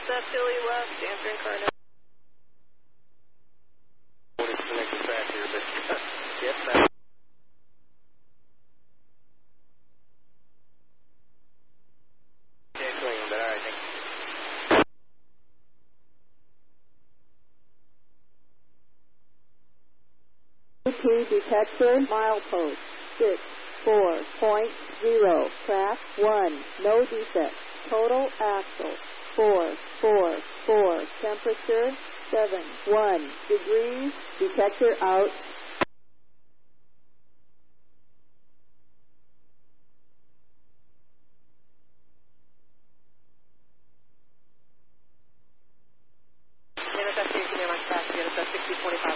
that Philly left, answering car number. Disconnected back here, but yes, ma'am. Can't clean, but all right, thank you. UP detector milepost 64.0, track 1, no defect, total axle 444, temperature 71 degrees, detector out. Manifestation near my capacity, manifest 6025.